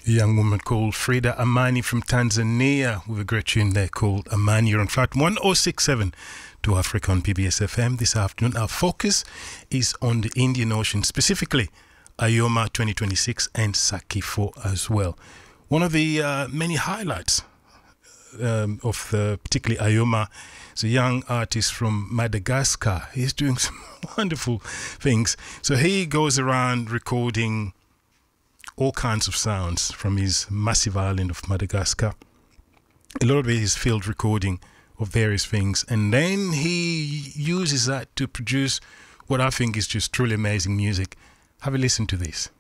A young woman called Frida Amani from Tanzania with a great tune there called Amani. You're on Flight 1067 to Africa on PBS FM this afternoon. Our focus is on the Indian Ocean, specifically IOMA 2026 and Sakifo as well. One of the many highlights of the particularly IOMA is a young artist from Madagascar. He's doing some wonderful things. So he goes around recording all kinds of sounds from his massive island of Madagascar. A lot of it is field recording of various things, and then he uses that to produce what I think is just truly amazing music. Have a listen to this.